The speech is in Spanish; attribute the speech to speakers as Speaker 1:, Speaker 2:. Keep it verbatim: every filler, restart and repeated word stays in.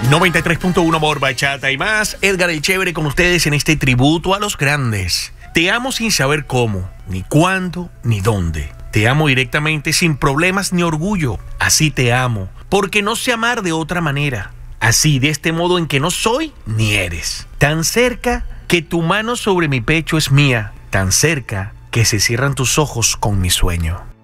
Speaker 1: noventa y tres punto uno Amor, Bachata y más. Edgar el Chévere con ustedes en este tributo a los grandes. Te amo sin saber cómo, ni cuándo, ni dónde. Te amo directamente sin problemas ni orgullo. Así te amo, porque no sé amar de otra manera. Así, de este modo en que no soy ni eres. Tan cerca que tu mano sobre mi pecho es mía. Tan cerca que se cierran tus ojos con mi sueño.